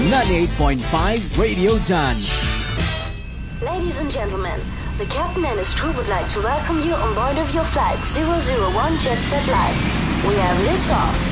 98.5 Radio Done. Ladies and gentlemen, the captain and his crew would like to welcome you on board of your flight 001 Jet Set Live. We have liftoff.